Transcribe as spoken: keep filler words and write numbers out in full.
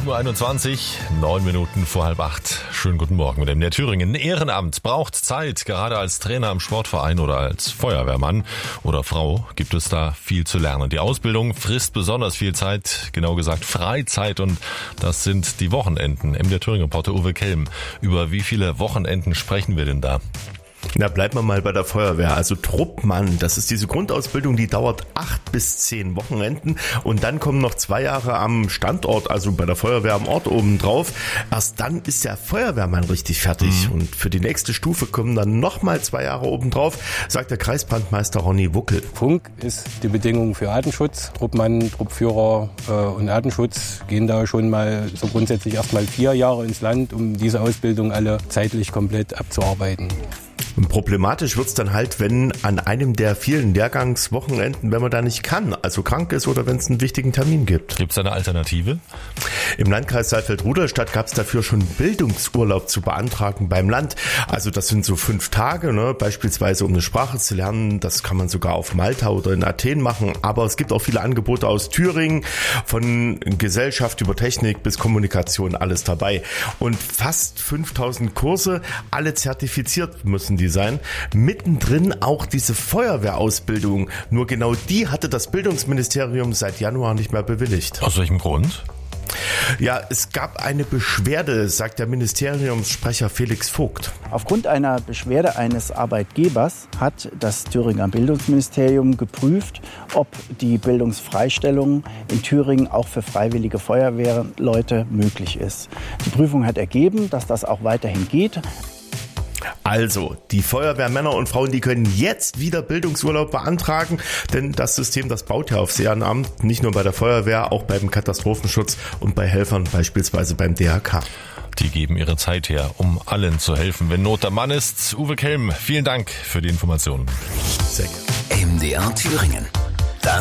sieben Uhr einundzwanzig, neun Minuten vor halb acht. Schönen guten Morgen mit dem M D R Thüringen. Ehrenamt braucht Zeit. Gerade als Trainer im Sportverein oder als Feuerwehrmann oder Frau gibt es da viel zu lernen. Die Ausbildung frisst besonders viel Zeit, genau gesagt Freizeit, und das sind die Wochenenden. M D R Thüringen-Reporter Uwe Kelm. Über wie viele Wochenenden sprechen wir denn da? Na, bleiben wir mal bei der Feuerwehr. Also Truppmann, das ist diese Grundausbildung, die dauert acht bis zehn Wochenenden und dann kommen noch zwei Jahre am Standort, also bei der Feuerwehr am Ort oben drauf. Erst dann ist der Feuerwehrmann richtig fertig. Mhm. Und für die nächste Stufe kommen dann nochmal zwei Jahre oben drauf, sagt der Kreisbrandmeister Ronny Wuckel. Funk ist die Bedingung für Artenschutz. Truppmann, Truppführer äh, und Artenschutz gehen da schon mal so grundsätzlich erstmal vier Jahre ins Land, um diese Ausbildung alle zeitlich komplett abzuarbeiten. Problematisch wird's dann halt, wenn an einem der vielen Lehrgangswochenenden, wenn man da nicht kann, also krank ist oder wenn es einen wichtigen Termin gibt. Gibt's da eine Alternative? Im Landkreis Saalfeld-Rudolstadt gab's dafür schon Bildungsurlaub zu beantragen beim Land. Also das sind so fünf Tage, ne, beispielsweise um eine Sprache zu lernen. Das kann man sogar auf Malta oder in Athen machen. Aber es gibt auch viele Angebote aus Thüringen, von Gesellschaft über Technik bis Kommunikation, alles dabei. Und fast fünftausend Kurse, alle zertifiziert müssen die sein. Mittendrin auch diese Feuerwehrausbildung. Nur genau die hatte das Bildungsministerium seit Januar nicht mehr bewilligt. Aus welchem Grund? Ja, es gab eine Beschwerde, sagt der Ministeriumssprecher Felix Vogt. Aufgrund einer Beschwerde eines Arbeitgebers hat das Thüringer Bildungsministerium geprüft, ob die Bildungsfreistellung in Thüringen auch für freiwillige Feuerwehrleute möglich ist. Die Prüfung hat ergeben, dass das auch weiterhin geht. Also, die Feuerwehrmänner und Frauen, die können jetzt wieder Bildungsurlaub beantragen, denn das System, das baut ja auf Ehrenamt, nicht nur bei der Feuerwehr, auch beim Katastrophenschutz und bei Helfern, beispielsweise beim D H K. Die geben ihre Zeit her, um allen zu helfen, wenn Not am Mann ist. Uwe Kelm, vielen Dank für die Informationen. Sehr gerne. M D R Thüringen.